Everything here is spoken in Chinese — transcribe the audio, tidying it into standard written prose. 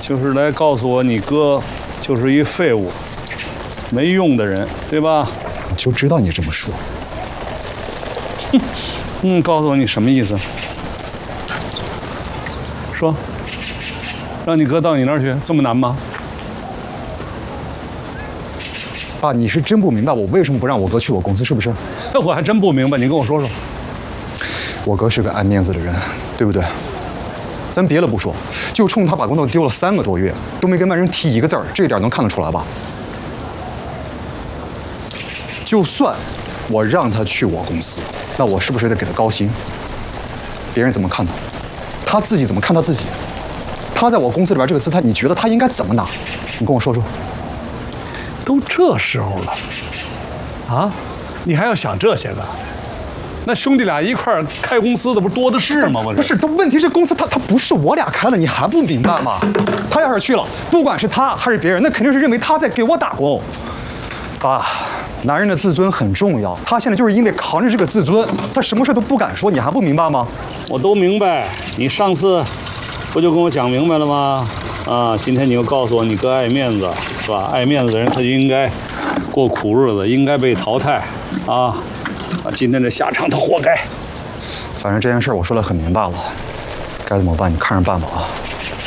就是来告诉我你哥就是一废物，没用的人，对吧？ 我就知道你这么说。 告诉我你什么意思？说，让你哥到你那儿去，这么难吗？ 爸，你是真不明白我为什么不让我哥去我公司，是不是？ 那我还真不明白，你跟我说说。 我哥是个爱面子的人，对不对？咱别的不说，就冲他把工作丢了3个多月，都没跟外人提一个字儿，这一点能看得出来吧？就算我让他去我公司，那我是不是得给他高薪？别人怎么看他？他自己怎么看他自己？他在我公司里边这个姿态，你觉得他应该怎么拿？你跟我说说。 都这时候了，啊，你还要想这些个？那兄弟俩一块儿开公司的不多的是吗？ 不是，问题是公司他不是我俩开了，你还不明白吗？他要是去了，不管是他还是别人，那肯定是认为他在给我打工。爸，男人的自尊很重要，他现在就是因为扛着这个自尊，他什么事都不敢说，你还不明白吗？ 我都明白，你上次不就跟我讲明白了吗？啊，今天你又告诉我你哥爱面子，是吧？爱面子的人他就应该过苦日子，应该被淘汰，啊，今天这下场他活该。 反正这件事我说得很明白了，该怎么办你看着办吧啊。